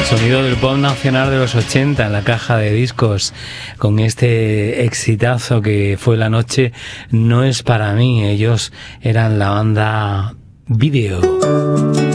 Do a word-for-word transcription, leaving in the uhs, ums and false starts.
Sonido del pop nacional de los ochenta en la caja de discos, con este exitazo que fue La Noche No Es Para Mí. Ellos eran la banda Video.